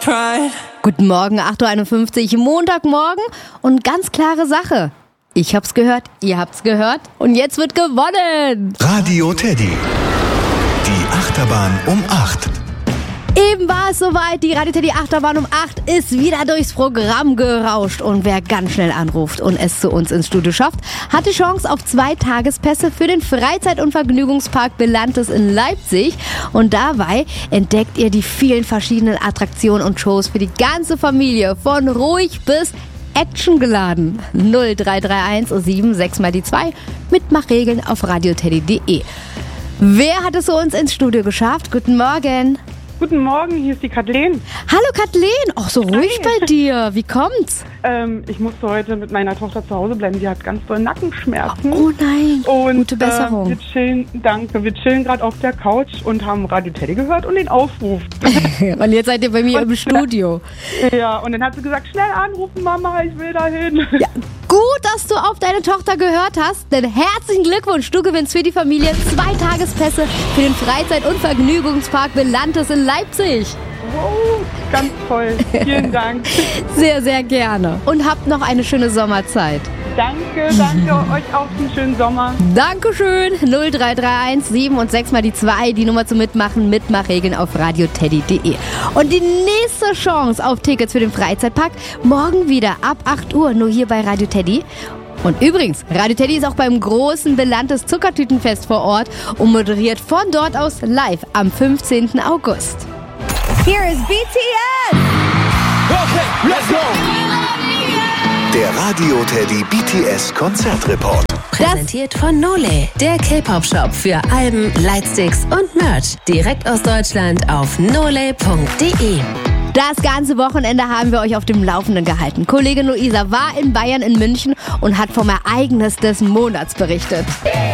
Guten Morgen, 8.51 Uhr, Montagmorgen und ganz klare Sache. Ich hab's gehört, ihr habt's gehört und jetzt wird gewonnen. Radio Teddy. Die Achterbahn um 8. Eben war es soweit, die Radio Teddy Achterbahn um 8 ist wieder durchs Programm gerauscht und wer ganz schnell anruft und es zu uns ins Studio schafft, hat die Chance auf 2 Tagespässe für den Freizeit- und Vergnügungspark Belantes in Leipzig und dabei entdeckt ihr die vielen verschiedenen Attraktionen und Shows für die ganze Familie, von ruhig bis actiongeladen. 0331 76 mal die 2, Mitmachregeln auf radioteddy.de. Wer hat es zu uns ins Studio geschafft? Guten Morgen. Guten Morgen, hier ist die Kathleen. Hallo Kathleen, ach so ruhig bei dir, wie kommt's? Ich musste heute mit meiner Tochter zu Hause bleiben, die hat ganz doll Nackenschmerzen. Oh nein, und, gute Besserung. Wir chillen gerade auf der Couch und haben Radio Teddy gehört und den Aufruf. Und jetzt seid ihr bei mir im Studio. Ja, und dann hat sie gesagt, schnell anrufen Mama, ich will da hin. Ja, gut, dass du auf deine Tochter gehört hast, denn herzlichen Glückwunsch, du gewinnst für die Familie 2 Tagespässe für den Freizeit- und Vergnügungspark Belantes in Leipzig. Wow, ganz toll. Vielen Dank. Sehr, sehr gerne. Und habt noch eine schöne Sommerzeit. Danke, euch auch einen schönen Sommer. Dankeschön. 0331 7 und 6 mal die 2, die Nummer zum Mitmachen, Mitmachregeln auf radioteddy.de. Und die nächste Chance auf Tickets für den Freizeitpark morgen wieder ab 8 Uhr, nur hier bei Radio Teddy. Und übrigens, Radio Teddy ist auch beim großen Belantes Zuckertütenfest vor Ort und moderiert von dort aus live am 15. August. Here is BTS! Okay, let's go! Der Radio Teddy BTS Konzertreport. Präsentiert von Nole, der K-Pop-Shop für Alben, Lightsticks und Merch. Direkt aus Deutschland auf nole.de. Das ganze Wochenende haben wir euch auf dem Laufenden gehalten. Kollegin Luisa war in Bayern in München und hat vom Ereignis des Monats berichtet.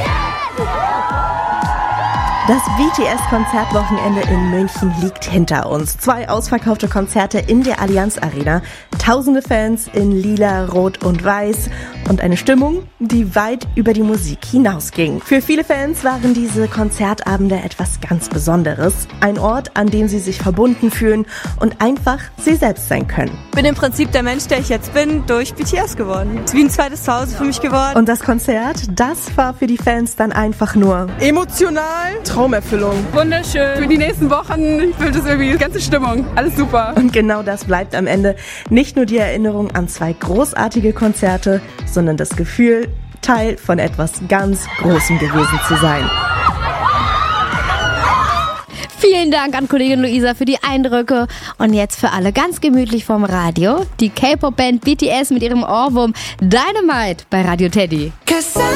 Das BTS-Konzertwochenende in München liegt hinter uns. 2 ausverkaufte Konzerte in der Allianz Arena, tausende Fans in lila, rot und weiß und eine Stimmung, die weit über die Musik hinausging. Für viele Fans waren diese Konzertabende etwas ganz Besonderes. Ein Ort, an dem sie sich verbunden fühlen und einfach sie selbst sein können. Ich bin im Prinzip der Mensch, der ich jetzt bin, durch BTS geworden. Es ist wie ein zweites Zuhause für mich geworden. Und das Konzert, das war für die Fans dann einfach nur emotional. Traumerfüllung. Wunderschön. Für die nächsten Wochen fühlt es irgendwie die ganze Stimmung. Alles super. Und genau das bleibt am Ende. Nicht nur die Erinnerung an 2 großartige Konzerte, sondern das Gefühl, Teil von etwas ganz Großem gewesen zu sein. Vielen Dank an Kollegin Luisa für die Eindrücke. Und jetzt für alle ganz gemütlich vom Radio, die K-Pop-Band BTS mit ihrem Ohrwurm Dynamite bei Radio Teddy.